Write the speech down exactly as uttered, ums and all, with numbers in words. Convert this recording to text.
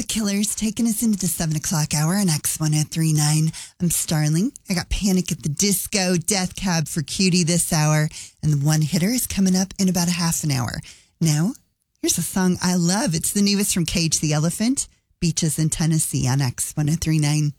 Killers taking us into the seven o'clock hour on X one oh three point nine. I'm Starling. I got Panic at the Disco, Death Cab for Cutie this hour, and the one hitter is coming up in about a half an hour. Now, here's a song I love. It's the newest from Cage the Elephant, Beaches in Tennessee on X one oh three point nine.